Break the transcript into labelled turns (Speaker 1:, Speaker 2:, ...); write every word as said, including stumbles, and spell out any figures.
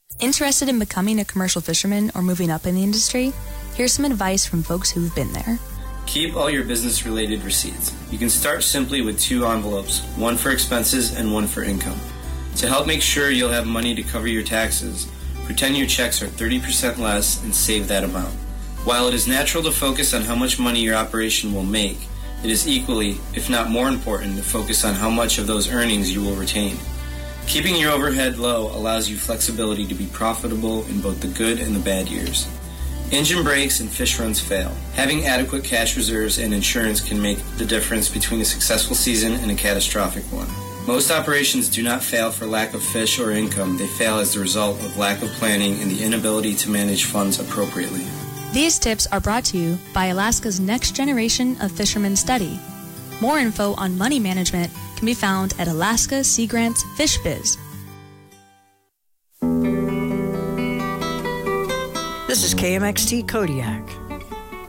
Speaker 1: Interested in becoming a commercial fisherman or moving up in the industry? Here's some advice from folks who've been there.
Speaker 2: Keep all your business-related receipts. You can start simply with two envelopes, one for expenses and one for income. To help make sure you'll have money to cover your taxes, pretend your checks are thirty percent less and save that amount. While it is natural to focus on how much money your operation will make, it is equally, if not more important, to focus on how much of those earnings you will retain. Keeping your overhead low allows you flexibility to be profitable in both the good and the bad years. Engine breaks and fish runs fail. Having adequate cash reserves and insurance can make the difference between a successful season and a catastrophic one. Most operations do not fail for lack of fish or income. They fail as the result of lack of planning and the inability to manage funds appropriately.
Speaker 1: These tips are brought to you by Alaska's Next Generation of Fishermen Study. More info on money management can be found at Alaska Sea Grants Fish Biz.
Speaker 3: This is K M X T Kodiak.